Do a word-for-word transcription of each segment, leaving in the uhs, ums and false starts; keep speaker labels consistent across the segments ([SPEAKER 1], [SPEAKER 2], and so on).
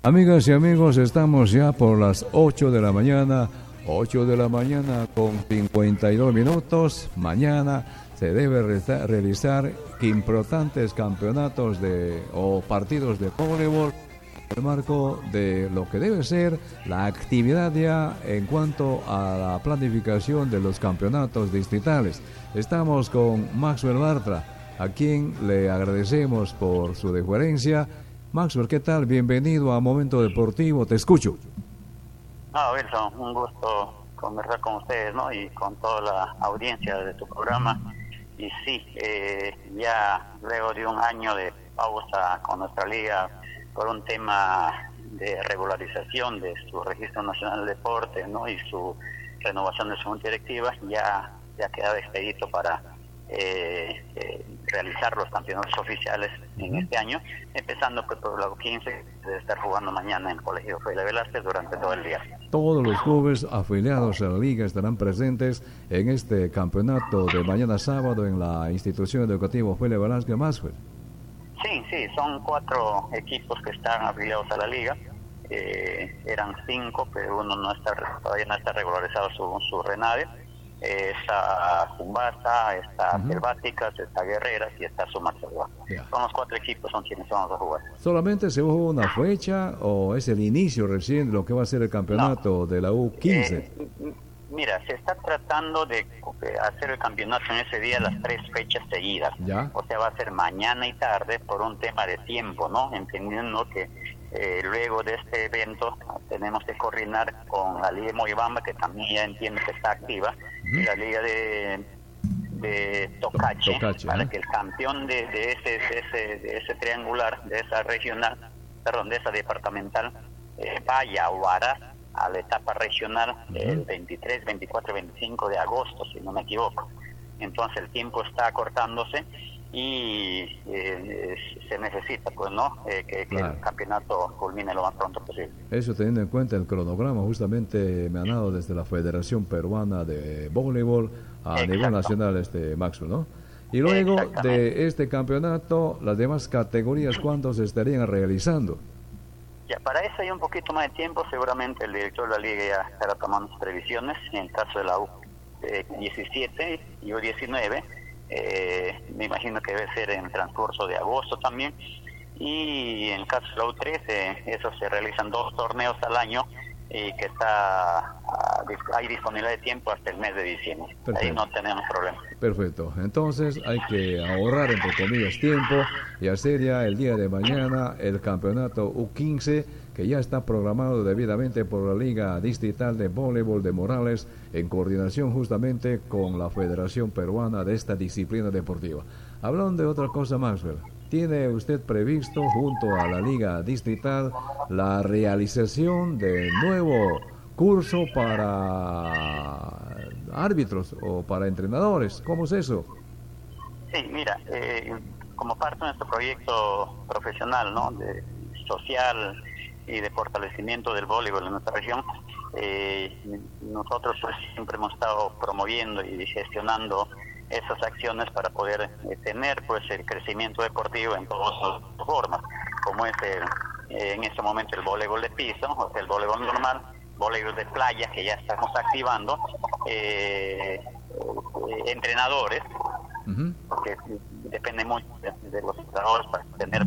[SPEAKER 1] Amigas y amigos, estamos ya por las ocho de la mañana, ocho de la mañana con cincuenta y dos minutos. Mañana se debe realizar importantes campeonatos de o partidos de voleibol en el marco de lo que debe ser la actividad ya en cuanto a la planificación de los campeonatos distritales. Estamos con Maxwell Bartra, a quien le agradecemos por su deferencia. Maxwell, ¿qué tal? Bienvenido a Momento Deportivo, te escucho.
[SPEAKER 2] No, Wilson, un gusto conversar con ustedes, ¿no? Y con toda la audiencia de tu programa. Y sí, eh, ya luego de un año de pausa con nuestra liga por un tema de regularización de su Registro Nacional de Deporte, ¿no? Y su renovación de su junta directiva, ya, ya quedaba expedito para eh, eh, realizar los campeonatos oficiales en este año, empezando pues, por la quince, de estar jugando mañana en el Colegio Félix Velázquez durante todo el día.
[SPEAKER 1] Todos los clubes afiliados a la liga estarán presentes en este campeonato de mañana sábado en la institución educativa Félix Velázquez. Maxwell.
[SPEAKER 2] Sí, sí, son cuatro equipos que están afiliados a la liga. Eh, eran cinco, pero uno no está todavía no está regularizado su, su RENADE. Eh, está Zumbasa, está uh-huh. Selváticas, está Guerreras y está Sumarcelva. Yeah. Son los cuatro equipos, son quienes vamos a jugar.
[SPEAKER 1] ¿Solamente se jugó una fecha o es el inicio recién de lo que va a ser el campeonato no. de la U quince?
[SPEAKER 2] Eh, mira, se está tratando de hacer el campeonato en ese día las tres fechas seguidas.
[SPEAKER 1] ¿Ya?
[SPEAKER 2] O sea, va a ser mañana y tarde por un tema de tiempo, ¿no? Entendiendo que eh, luego de este evento tenemos que coordinar con la Liga de Moyobamba, que también ya entiende que está activa, uh-huh. y la Liga de, de Tocache, Tocache para ¿eh? que el campeón de, de, ese, de, ese, de ese triangular, de esa regional, perdón, de esa departamental, eh, vaya o hará a la etapa regional uh-huh. el veintitrés, veinticuatro, veinticinco de agosto, si no me equivoco. Entonces el tiempo está acortándose y eh, se necesita, pues, ¿no? Eh, que, claro. que el campeonato culmine lo más pronto posible.
[SPEAKER 1] Eso teniendo en cuenta el cronograma, justamente me han dado desde la Federación Peruana de Voleibol a Exacto. nivel nacional, este Maxwell, ¿no? Y luego de este campeonato, las demás categorías, ¿cuándo se estarían realizando?
[SPEAKER 2] Ya, para eso hay un poquito más de tiempo, seguramente el director de la liga ya estará tomando sus previsiones. En el caso de la U diecisiete y U diecinueve, eh, me imagino que debe ser en el transcurso de agosto también. Y en el caso de la U trece, eso se realizan dos torneos al año y que está hay disponibilidad de tiempo hasta el mes de diciembre. Perfecto. Ahí no tenemos problema.
[SPEAKER 1] Perfecto. Entonces hay que ahorrar, entre comillas, tiempo y hacer ya el día de mañana el campeonato U quince, que ya está programado debidamente por la Liga Distrital de Voleibol de Morales, en coordinación justamente con la Federación Peruana de esta disciplina deportiva. Hablando de otra cosa, Maxwell, ¿tiene usted previsto junto a la Liga Distrital la realización de nuevo curso para árbitros o para entrenadores? ¿Cómo es eso?
[SPEAKER 2] Sí, mira, eh, como parte de nuestro proyecto profesional, ¿no? de social y de fortalecimiento del voleibol en nuestra región, eh, nosotros pues siempre hemos estado promoviendo y gestionando esas acciones para poder eh, tener pues el crecimiento deportivo en todas sus formas, como es el, eh, en este momento el voleibol de piso, o sea, el voleibol normal, voleibol de playa, que ya estamos activando, eh, eh, entrenadores, uh-huh. porque depende mucho de, de los entrenadores para tener,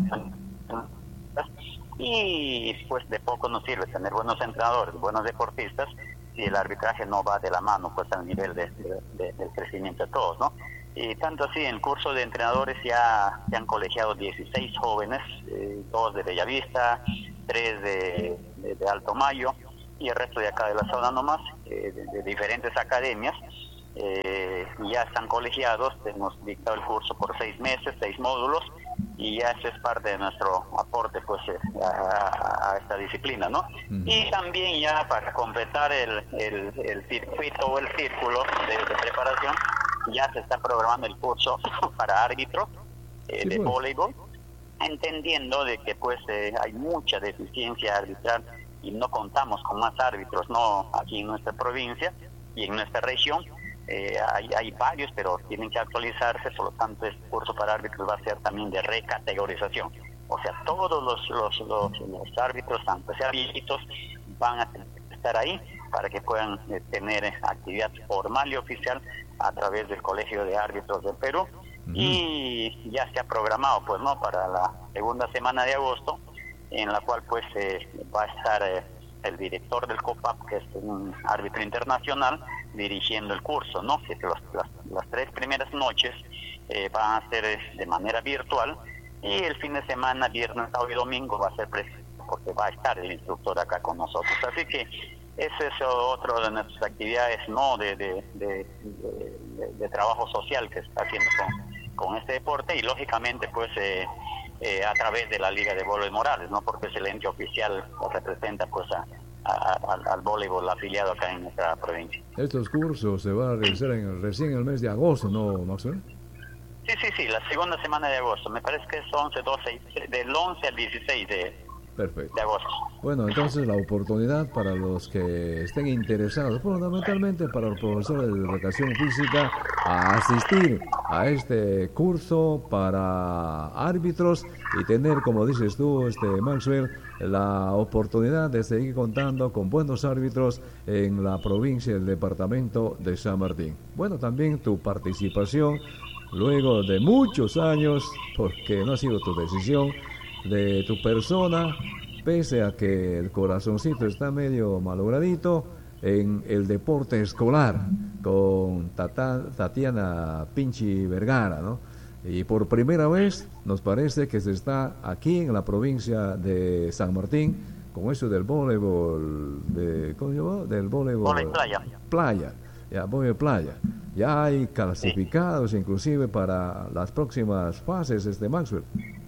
[SPEAKER 2] y pues de poco nos sirve tener buenos entrenadores, buenos deportistas, si el arbitraje no va de la mano pues al nivel de, de, de, del crecimiento de todos, ¿no? Y tanto así, en el curso de entrenadores ya se han colegiado dieciséis jóvenes, eh, dos de Bellavista, tres de, de, de Alto Mayo, y el resto de acá de la zona nomás, eh, de, de diferentes academias, eh, ya están colegiados. Hemos dictado el curso por seis meses, seis módulos, y ya eso es parte de nuestro aporte pues a, a esta disciplina, ¿no? Uh-huh. Y también ya para completar el, el, el circuito o el círculo de, de preparación, ya se está programando el curso para árbitros eh, sí, de bueno. voleibol, entendiendo de que pues eh, hay mucha deficiencia arbitral y no contamos con más árbitros, no aquí en nuestra provincia y en nuestra región. Eh, hay, hay varios, pero tienen que actualizarse, por lo tanto este curso para árbitros va a ser también de recategorización. O sea, todos los, los, los, los árbitros, aunque sean viejitos, van a estar ahí para que puedan eh, tener actividad formal y oficial a través del Colegio de Árbitros del Perú. Uh-huh. Y ya se ha programado, pues, ¿no?, para la segunda semana de agosto, en la cual, pues, eh, va a estar eh, el director del COPAP, que es un árbitro internacional, dirigiendo el curso, ¿no? Que los, las, las tres primeras noches eh, van a ser eh, de manera virtual, y el fin de semana, viernes, sábado y domingo, va a ser presencial, porque va a estar el instructor acá con nosotros. Así que ese es otro de nuestras actividades, ¿no?, de, de, de, de, de trabajo social que se está haciendo con, con este deporte, y lógicamente, pues, eh, eh, a través de la Liga de Voleibol Morales, ¿no?, porque es el ente oficial que representa, pues, a, a, al, al voleibol afiliado acá en nuestra provincia.
[SPEAKER 1] Estos cursos se van a realizar en, recién en el mes de agosto, ¿no, Maxwell?
[SPEAKER 2] Sí, sí, sí, la segunda semana de agosto. Me parece que es once, doce, del once al dieciséis de,
[SPEAKER 1] Perfecto.
[SPEAKER 2] de agosto.
[SPEAKER 1] Bueno, entonces la oportunidad para los que estén interesados, fundamentalmente para los profesores de educación física, a asistir a este curso para árbitros y tener, como dices tú, este Maxwell, la oportunidad de seguir contando con buenos árbitros en la provincia y el departamento de San Martín. Bueno, también tu participación luego de muchos años, porque no ha sido tu decisión, de tu persona, pese a que el corazoncito está medio malogradito, en el deporte escolar con Tata, Tatiana Pinchi Vergara, ¿no? Y por primera vez nos parece que se está aquí en la provincia de San Martín con eso del voleibol, de, ¿cómo se llama? Del voleibol
[SPEAKER 2] Voleibol playa.
[SPEAKER 1] Playa, ya, voleibol playa. Ya hay clasificados, sí, inclusive para las próximas fases, este Maxwell.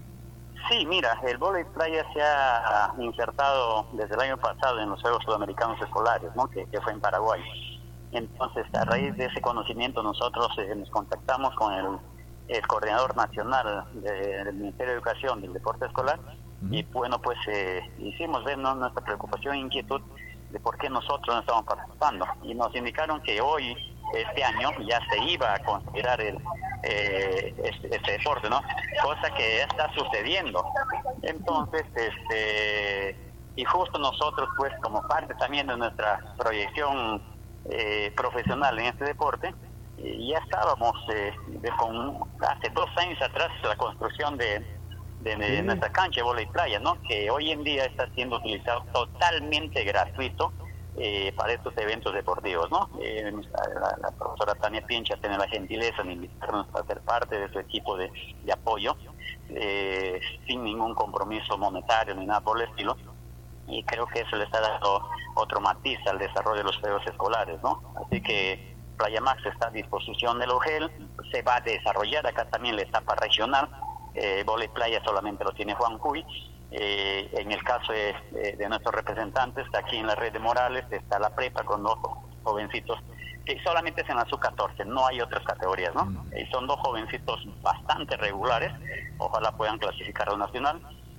[SPEAKER 2] Sí, mira, el voleibol playa se ha insertado desde el año pasado en los Juegos Sudamericanos Escolares, ¿no?, que, que fue en Paraguay. Entonces, a raíz de ese conocimiento, nosotros eh, nos contactamos con el, el coordinador nacional de, del Ministerio de Educación del Deporte Escolar, uh-huh. y bueno, pues eh, hicimos ver, ¿no?, nuestra preocupación e inquietud de por qué nosotros no estamos participando. Y nos indicaron que hoy, este año, ya se iba a considerar el eh, este, este deporte, ¿no? Cosa que ya está sucediendo. Entonces, este y justo nosotros, pues, como parte también de nuestra proyección eh, profesional en este deporte, eh, ya estábamos eh, de, con, hace dos años atrás la construcción de, de, de sí. nuestra cancha de voleibol playa, ¿no?, que hoy en día está siendo utilizado totalmente gratuito Eh, para estos eventos deportivos, ¿no? Eh, la, la profesora Tania Pincha tiene la gentileza de invitarnos a ser parte de su equipo de, de apoyo, eh, sin ningún compromiso monetario ni nada por el estilo, y creo que eso le está dando otro matiz al desarrollo de los juegos escolares, ¿no? Así que Playa Max está a disposición del O G E L, se va a desarrollar acá también la etapa regional, eh, voleibol playa solamente lo tiene Juan Cuy. Eh, en el caso de, de, de nuestros representantes, aquí en la red de Morales, está la prepa con dos jovencitos, que solamente es en la sub catorce, no hay otras categorías, ¿no? Mm. Y son dos jovencitos bastante regulares, ojalá puedan clasificar al nacional.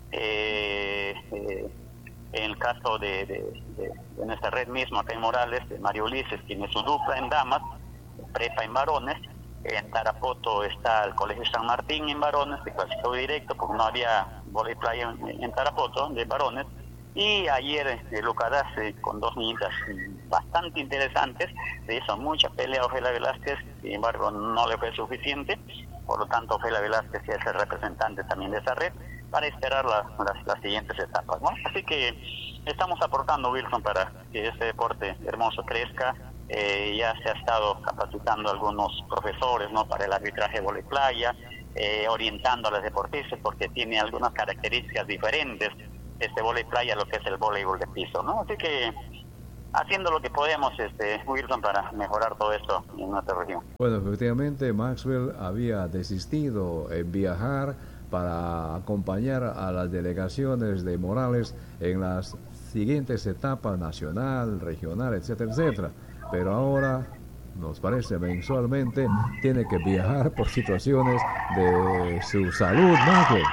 [SPEAKER 2] Eh, eh, en el caso de, de, de, de nuestra red misma, acá en Morales, de Mario Ulises tiene su dupla en damas, prepa en varones. En Tarapoto está el Colegio San Martín en varones, que clasificó directo porque no había voleibol playa en, en Tarapoto de varones. Y ayer eh, Lucadas eh, con dos niñitas bastante interesantes, le hizo mucha pelea a Ofelia Velázquez, sin embargo no le fue suficiente, por lo tanto Ofelia Velázquez es el representante también de esa red para esperar la, las, las siguientes etapas, ¿no? Así que estamos aportando, Wilson, para que este deporte hermoso crezca. Eh, ya se ha estado capacitando a algunos profesores, ¿no?, para el arbitraje de voleibol playa, eh, orientando a los deportistas porque tiene algunas características diferentes este voleibol playa a lo que es el voleibol de piso, ¿no? Así que haciendo lo que podemos, este Wilson, para mejorar todo esto en nuestra región.
[SPEAKER 1] Bueno, efectivamente Maxwell había desistido en viajar para acompañar a las delegaciones de Morales en las siguientes etapas, nacional, regional, etcétera, etcétera. Pero ahora, nos parece mensualmente, tiene que viajar por situaciones de su salud, Maxwell.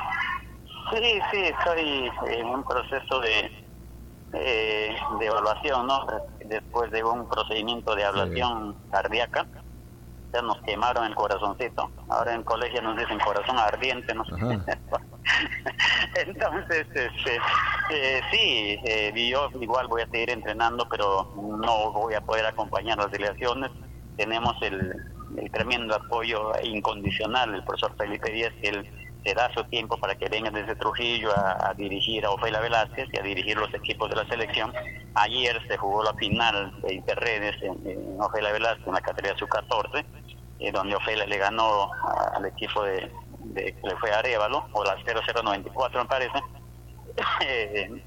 [SPEAKER 2] Sí, sí, estoy en un proceso de, eh, de evaluación, ¿no? Después de un procedimiento de ablación sí. cardíaca. ya nos quemaron el corazoncito. Ahora en colegio nos dicen corazón ardiente, ¿no? Entonces, este, eh, sí, eh, yo igual voy a seguir entrenando, pero no voy a poder acompañar las delegaciones. Tenemos el, el tremendo apoyo incondicional del profesor Felipe Díaz, que él se da su tiempo para que venga desde Trujillo a, a dirigir a Ofelia Velázquez y a dirigir los equipos de la selección. Ayer se jugó la final de Interredes en, en Ofelia Velázquez, en la categoría sub catorce, eh, donde Ofelia le ganó a, al equipo de, de que le fue a Arévalo, o la cero cero noventa y cuatro me parece, eh,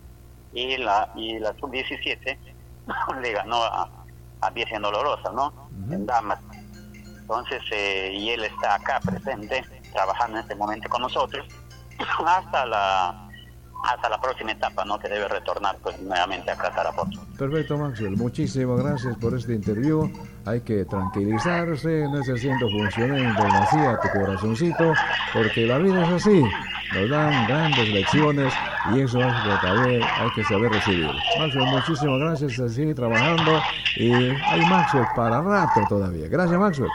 [SPEAKER 2] y la y la sub diecisiete le ganó a, a Virgen Dolorosa, ¿no? Uh-huh. En damas. Entonces, eh, y él está acá presente, trabajando en este momento con nosotros, hasta la hasta la próxima etapa, ¿no? Que debe retornar pues nuevamente acá a Tarapoto.
[SPEAKER 1] Perfecto, Maxwell, muchísimas gracias por este interview. Hay que tranquilizarse, no se haciendo funcionar demasiado tu corazoncito, porque la vida es así, nos dan grandes lecciones y eso es lo que también hay que saber recibir. Maxwell, muchísimas gracias, a seguir trabajando y hay Maxwell para rato todavía. Gracias, Maxwell.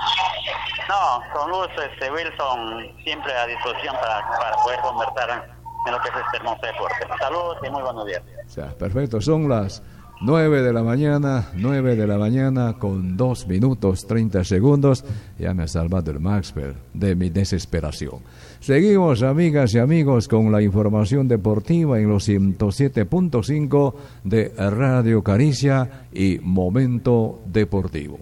[SPEAKER 2] No, con gusto, este Wilson, siempre a disposición para, para poder conversar en lo que es este hermoso deporte. Saludos y muy buenos días.
[SPEAKER 1] O sea, perfecto, son las nueve de la mañana, nueve de la mañana con dos minutos treinta segundos. Ya me ha salvado el Maxwell de mi desesperación. Seguimos, amigas y amigos, con la información deportiva en los ciento siete punto cinco de Radio Caricia y Momento Deportivo.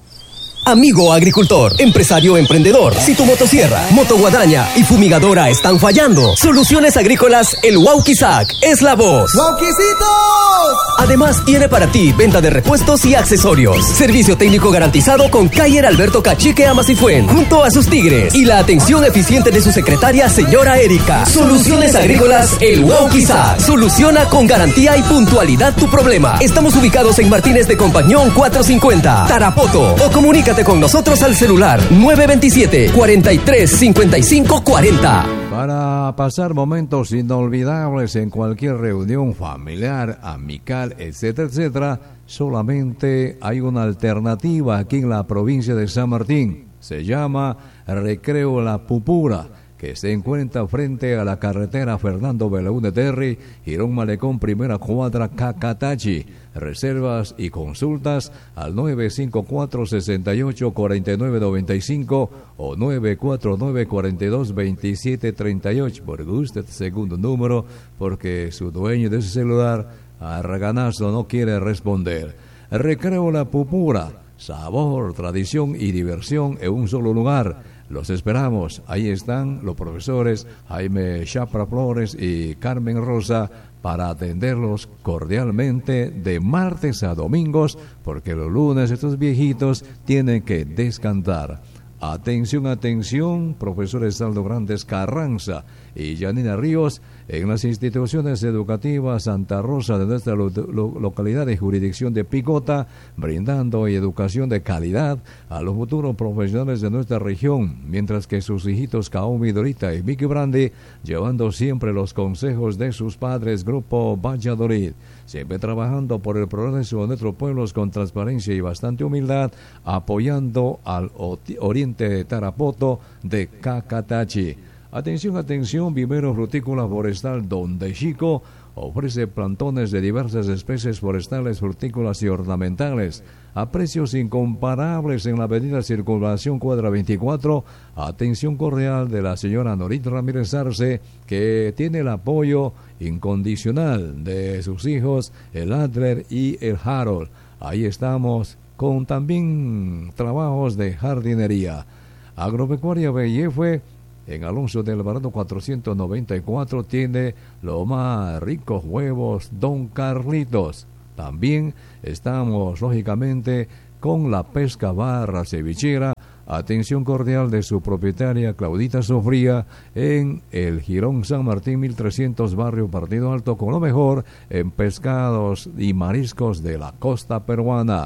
[SPEAKER 3] Amigo agricultor, empresario emprendedor, si tu motosierra, motoguadaña y fumigadora están fallando, Soluciones Agrícolas El Wauquizac es la voz.
[SPEAKER 4] ¡Wauquicitos!
[SPEAKER 3] Además tiene para ti venta de repuestos y accesorios, servicio técnico garantizado con Cayer Alberto Cachique Amasifuen, junto a sus tigres y la atención eficiente de su secretaria señora Erika. Soluciones Agrícolas El Wauquizac soluciona con garantía y puntualidad tu problema. Estamos ubicados en Martínez de Compañón cuatrocientos cincuenta, Tarapoto, o comunica con nosotros al celular nueve veintisiete, cuarenta y tres, cincuenta y cinco, cuarenta.
[SPEAKER 1] Para pasar momentos inolvidables en cualquier reunión familiar, amical, etcétera, etcétera, solamente hay una alternativa aquí en la provincia de San Martín. Se llama Recreo La Pupura, que se encuentra frente a la carretera Fernando Belaúnde Terry, Girón Malecón, primera cuadra, Cacatachi. Reservas y consultas al nueve cinco cuatro, seis ocho, cuatro nueve nueve cinco o nueve cuatro nueve, cuatro dos, dos siete tres ocho. Por gusto este segundo número, porque su dueño de ese celular, a raganazo, no quiere responder. Recreo La Pupura, sabor, tradición y diversión en un solo lugar. Los esperamos. Ahí están los profesores Jaime Chapra Flores y Carmen Rosa para atenderlos cordialmente de martes a domingos, porque los lunes estos viejitos tienen que descansar. Atención, atención, profesores Saldo Grandes Carranza y Janina Ríos, en las instituciones educativas Santa Rosa de nuestra lo, lo, localidad de jurisdicción de Picota, brindando educación de calidad a los futuros profesionales de nuestra región, mientras que sus hijitos Kaomi, Dorita y Vicky Brandy, llevando siempre los consejos de sus padres, Grupo Valladolid, siempre trabajando por el progreso de nuestros pueblos con transparencia y bastante humildad, apoyando al oriente de Tarapoto de Cacatachi. Atención, atención, vivero frutícola forestal Donde Chico ofrece plantones de diversas especies forestales, frutícolas y ornamentales a precios incomparables en la avenida Circunvalación Cuadra veinticuatro. Atención cordial de la señora Norit Ramírez Arce, que tiene el apoyo incondicional de sus hijos, el Adler y el Harold. Ahí estamos con también trabajos de jardinería. Agropecuaria B I F en Alonso del Alvarado cuatrocientos noventa y cuatro tiene los más ricos huevos Don Carlitos. También estamos lógicamente con la pesca barra cevichera. Atención cordial de su propietaria Claudita Sofría en el Girón San Martín mil trescientos, barrio Partido Alto, con lo mejor en pescados y mariscos de la costa peruana.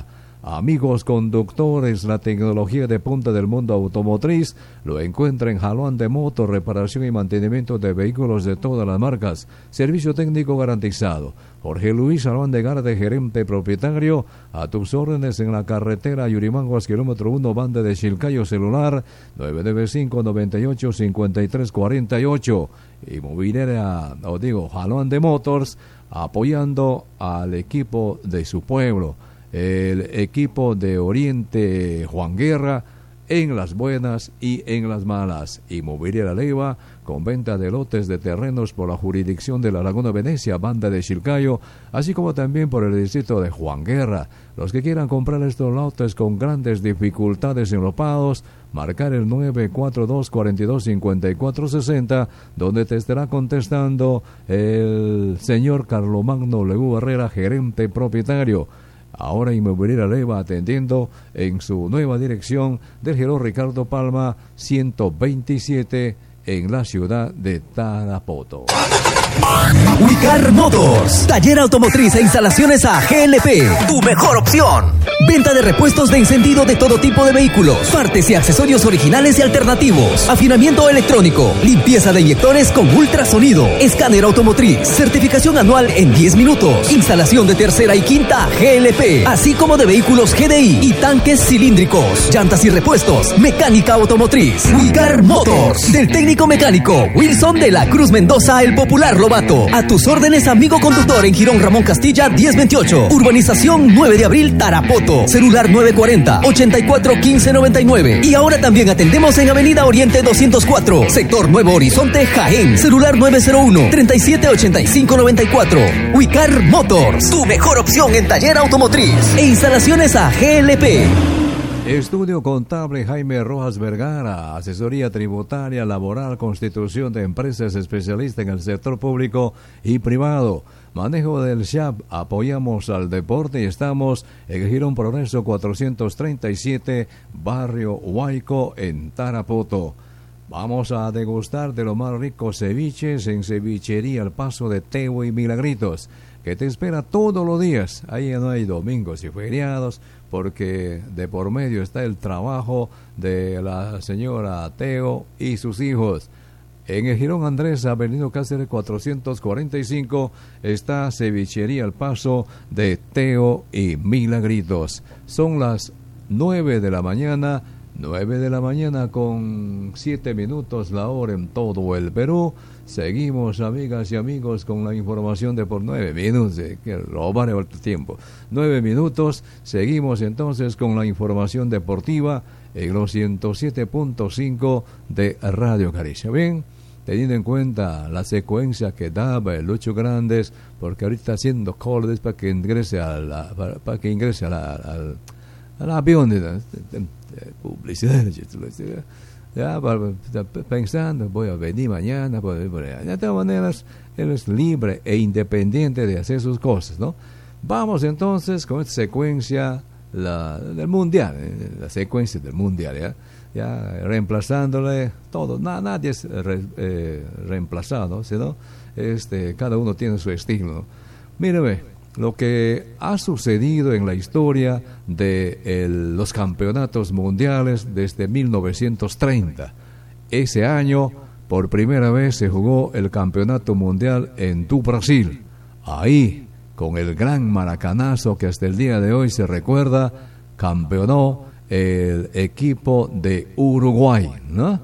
[SPEAKER 1] Amigos conductores, la tecnología de punta del mundo automotriz lo encuentra en Jalón de Motor, reparación y mantenimiento de vehículos de todas las marcas, servicio técnico garantizado. Jorge Luis Jalón de Garde, gerente propietario, a tus órdenes en la carretera Yurimanguas, kilómetro uno, banda de Chilcayo, celular nueve nueve cinco, nueve ocho, cinco tres cuatro ocho. Inmobiliaria, os digo, Jalón de Motors, apoyando al equipo de su pueblo. El equipo de Oriente Juan Guerra, en las buenas y en las malas. Inmobiliaria Leiva, con venta de lotes de terrenos por la jurisdicción de la Laguna Venecia, banda de Chilcayo, así como también por el distrito de Juan Guerra. Los que quieran comprar estos lotes con grandes dificultades en los pagos, marcar el nueve cuatro dos, cuatro dos, cinco cuatro seis cero, donde te estará contestando el señor Carlomagno Legú Herrera, gerente propietario. Ahora Inmobiliaria Leiva, atendiendo en su nueva dirección del Girón Ricardo Palma ciento veintisiete en la ciudad de Tarapoto.
[SPEAKER 3] Wicar Motors, taller automotriz e instalaciones a G L P, tu mejor opción. Venta de repuestos de encendido de todo tipo de vehículos, partes y accesorios originales y alternativos, afinamiento electrónico, limpieza de inyectores con ultrasonido, escáner automotriz, certificación anual en diez minutos, instalación de tercera y quinta G L P, así como de vehículos G D I y tanques cilíndricos, llantas y repuestos, mecánica automotriz. Wicar Motors, del técnico mecánico Wilson de la Cruz Mendoza, el popular Lobato. A tus órdenes, amigo conductor, en Girón Ramón Castilla diez veintiocho, urbanización nueve de abril, Tarapoto, celular nueve cuarenta, ochenta y cuatro, quince noventa y nueve. Y ahora también atendemos en Avenida Oriente doscientos cuatro, sector Nuevo Horizonte, Jaén, celular nueve cero uno, treinta y siete, ochenta y cinco noventa y cuatro. Wicar Motors, tu mejor opción en taller automotriz e instalaciones a G L P.
[SPEAKER 1] Estudio Contable Jaime Rojas Vergara, asesoría tributaria, laboral, constitución de empresas, especialista en el sector público y privado. Manejo del S H A P, apoyamos al deporte y estamos en Girón Progreso cuatrocientos treinta y siete, barrio Huayco, en Tarapoto. Vamos a degustar de los más ricos ceviches en Cevichería El Paso de Teo y Milagritos, que te espera todos los días. Ahí no hay domingos y feriados, porque de por medio está el trabajo de la señora Teo y sus hijos. En el Girón Andrés Avenida Cáceres cuatrocientos cuarenta y cinco está Cevichería El Paso de Teo y Milagritos. Son las nueve de la mañana, nueve de la mañana con siete minutos la hora en todo el Perú. Seguimos, amigas y amigos, con la información de por nueve minutos, eh, que robar el tiempo. Nueve minutos, seguimos entonces con la información deportiva en los ciento siete punto cinco de Radio Caricia. Bien, teniendo en cuenta la secuencia que daba el Lucho Grandes, porque ahorita haciendo calls para que ingrese a la, para, para que ingrese a la, al, al avión de, de, de, de publicidad, publicidad. Ya, pensando, voy a venir mañana, voy a venir. De todas maneras, él es libre e independiente de hacer sus cosas, ¿no? Vamos entonces con esta secuencia la, del Mundial, eh, la secuencia del Mundial, ¿ya? Ya reemplazándole todo, na, nadie es re, eh, reemplazado, sino este, cada uno tiene su estilo, ¿no? Míreme, lo que ha sucedido en la historia de el, los campeonatos mundiales desde mil novecientos treinta. Ese año, por primera vez, se jugó el campeonato mundial en tu Brasil. Ahí, con el gran maracanazo que hasta el día de hoy se recuerda, campeonó el equipo de Uruguay, ¿no?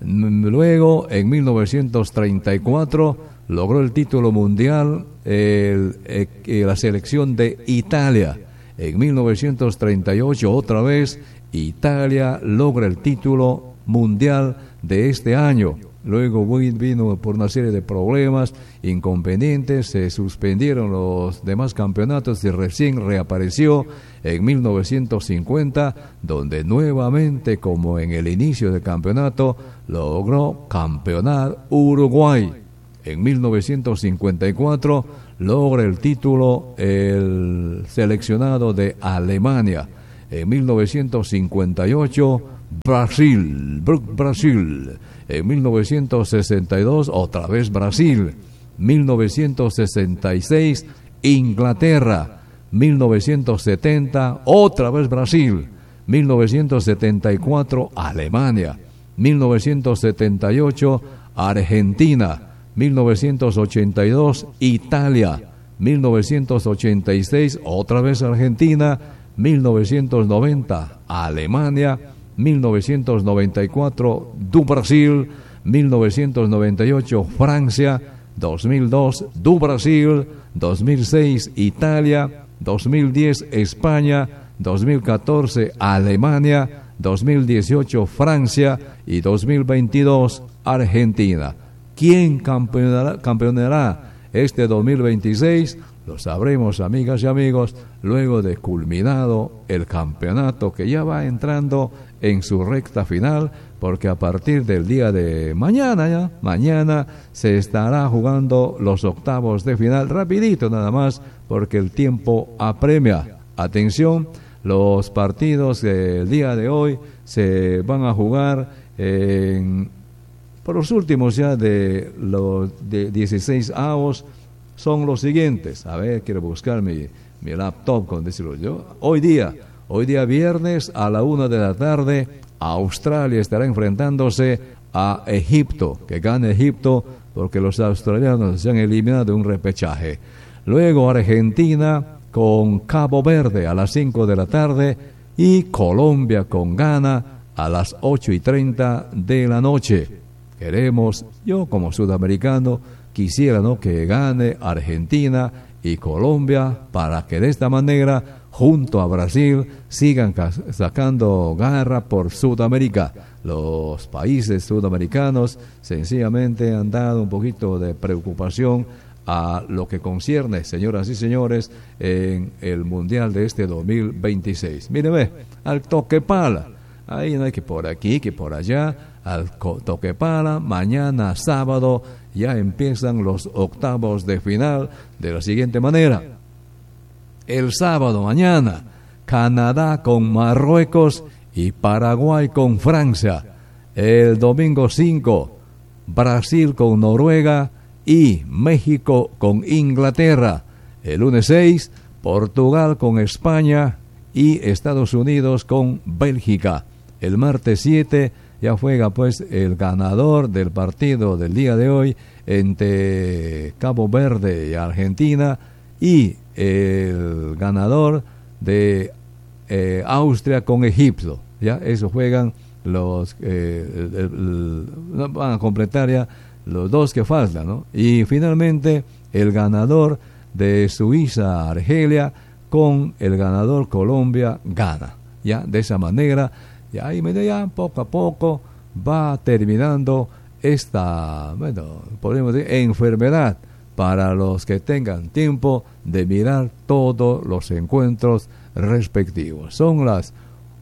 [SPEAKER 1] Luego, en mil novecientos treinta y cuatro, logró el título mundial el, el, la selección de Italia. En mil novecientos treinta y ocho, otra vez, Italia logra el título mundial de este año. Luego vino por una serie de problemas, inconvenientes, se suspendieron los demás campeonatos y recién reapareció en mil novecientos cincuenta, donde nuevamente, como en el inicio del campeonato, logró campeonar Uruguay. En mil novecientos cincuenta y cuatro logra el título el seleccionado de Alemania. En mil novecientos cincuenta y ocho, Brasil, Brasil. En mil novecientos sesenta y dos, otra vez Brasil. mil novecientos sesenta y seis, Inglaterra. mil novecientos setenta, otra vez Brasil, mil novecientos setenta y cuatro, Alemania, mil novecientos setenta y ocho, Argentina, mil novecientos ochenta y dos, Italia, mil novecientos ochenta y seis, otra vez Argentina, mil novecientos noventa, Alemania, mil novecientos noventa y cuatro, du Brasil, mil novecientos noventa y ocho, Francia, dos mil dos, du Brasil, dos mil seis, Italia, dos mil diez, España, dos mil catorce, Alemania, dos mil dieciocho, Francia y dos mil veintidós, Argentina. ¿Quién campeonará, campeonará este dos mil veintiséis? Lo sabremos, amigas y amigos, luego de culminado el campeonato que ya va entrando en su recta final, porque a partir del día de mañana, ya, mañana se estará jugando los octavos de final, rapidito nada más, porque el tiempo apremia. Atención, los partidos del día de hoy se van a jugar en, por los últimos ya de los de dieciséis avos, son los siguientes. A ver, quiero buscar mi, mi laptop, con decirlo yo. Hoy día, hoy día viernes a la una de la tarde, Australia estará enfrentándose a Egipto. Que gane Egipto, porque los australianos se han eliminado de un repechaje. Luego Argentina con Cabo Verde a las cinco de la tarde y Colombia con Ghana a las ocho y treinta de la noche. Queremos, yo como sudamericano, quisiera, ¿no?, que gane Argentina y Colombia, para que de esta manera, junto a Brasil, sigan sacando garra por Sudamérica. Los países sudamericanos sencillamente han dado un poquito de preocupación a lo que concierne, señoras y señores, en el Mundial de este dos mil veintiséis. Mire, ve, al toque pala. Ahí no hay que por aquí, que por allá, al toque pala. Mañana sábado ya empiezan los octavos de final de la siguiente manera. El sábado mañana, Canadá con Marruecos y Paraguay con Francia. El domingo cinco, Brasil con Noruega y México con Inglaterra. El lunes seis, Portugal con España y Estados Unidos con Bélgica. El martes siete ya juega pues el ganador del partido del día de hoy entre Cabo Verde y Argentina, y el ganador de eh, Austria con Egipto. Ya eso juegan los eh, el, el, el, van a completar ya los dos que faltan, ¿no? Y finalmente el ganador de Suiza Argelia con el ganador Colombia Ghana. Ya de esa manera, ya ahí ya poco a poco va terminando esta, bueno, podemos decir, enfermedad, para los que tengan tiempo de mirar todos los encuentros respectivos. Son las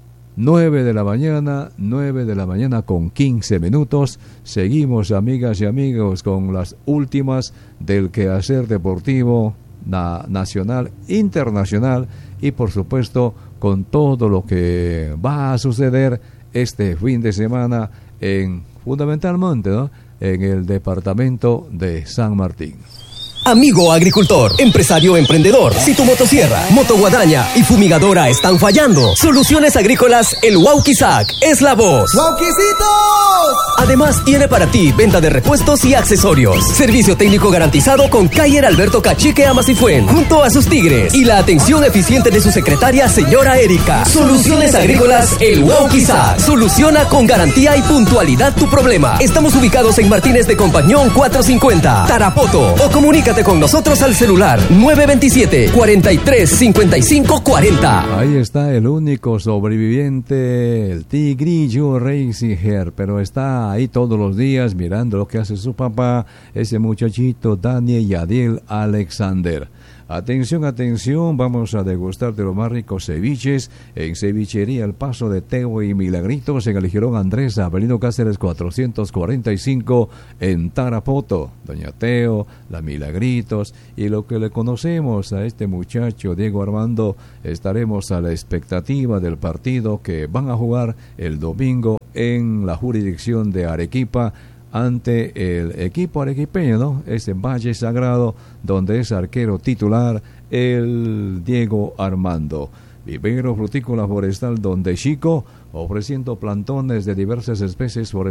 [SPEAKER 1] nueve de la mañana, nueve de la mañana con quince minutos. Seguimos, amigas y amigos, con las últimas del quehacer deportivo na- nacional, internacional, y por supuesto con todo lo que va a suceder este fin de semana en, fundamentalmente, ¿no?, en el departamento de San Martín.
[SPEAKER 3] Amigo agricultor, empresario emprendedor, si tu motosierra, motoguadaña y fumigadora están fallando, Soluciones Agrícolas El Wauquizac es la voz.
[SPEAKER 4] ¡Wauquicitos!
[SPEAKER 3] Además tiene para ti venta de repuestos y accesorios, servicio técnico garantizado con Cayer Alberto Cachique Amasifuen, junto a sus tigres, y la atención eficiente de su secretaria señora Erika. Soluciones Agrícolas El Wauquizac soluciona con garantía y puntualidad tu problema. Estamos ubicados en Martínez de Compañón cuatrocientos cincuenta, Tarapoto, o comunícate con nosotros al celular nueve veintisiete, cuarenta y tres, cincuenta y cinco, cuarenta.
[SPEAKER 1] Ahí está el único sobreviviente, el tigrillo Reisiger, pero está ahí todos los días mirando lo que hace su papá, ese muchachito Daniel Yadiel Alexander. Atención, atención, vamos a degustar de los más ricos ceviches en Cevichería El Paso de Teo y Milagritos, en el Jirón Andrés, Avelino Cáceres cuatrocientos cuarenta y cinco en Tarapoto. Doña Teo, la Milagritos y lo que le conocemos a este muchacho Diego Armando. Estaremos a la expectativa del partido que van a jugar el domingo en la jurisdicción de Arequipa. ante el equipo arequipeño, ¿no? Este Valle Sagrado, donde es arquero titular el Diego Armando. Vivero Frutícola Forestal Donde Chico, ofreciendo plantones de diversas especies forestales